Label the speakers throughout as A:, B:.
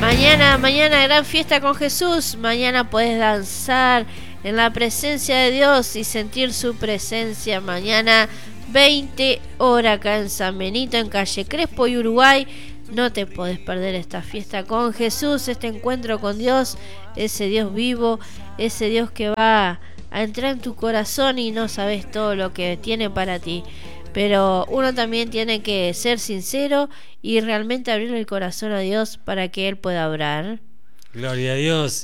A: Mañana gran fiesta con Jesús. Mañana podés danzar en la presencia de Dios y sentir su presencia. Mañana 20 horas acá en San Benito, en calle Crespo y Uruguay. No te podés perder esta fiesta con Jesús, este encuentro con Dios, ese Dios vivo, ese Dios que va a entrar en tu corazón y no sabes todo lo que tiene para ti. Pero uno también tiene que ser sincero y realmente abrir el corazón a Dios para que Él pueda obrar.
B: Gloria a Dios.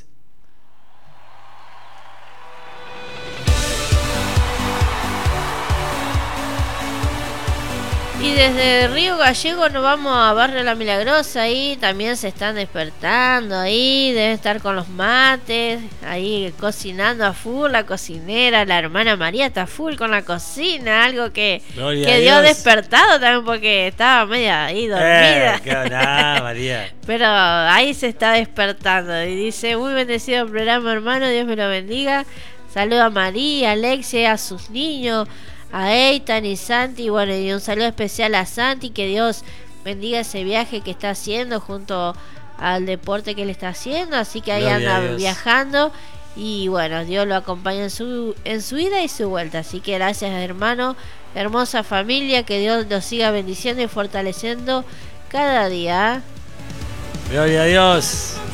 A: Y desde Río Gallego nos vamos a Barrio La Milagrosa. Ahí también se están despertando. Ahí deben estar con los mates. Ahí cocinando a full. La cocinera, la hermana María está full con la cocina. Algo que dio despertado también porque estaba media ahí dormida.
B: Qué onda, María.
A: Pero ahí se está despertando. Y dice: muy bendecido el programa, hermano. Dios me lo bendiga. Saluda a María, a Alexia, a sus niños, a Eitan y Santi, bueno, y un saludo especial a Santi, que Dios bendiga ese viaje que está haciendo junto al deporte que él está haciendo, así que ahí anda viajando y bueno, Dios lo acompaña en su ida y su vuelta, así que gracias, hermano, hermosa familia, que Dios los siga bendiciendo y fortaleciendo cada día.
B: Gloria a Dios.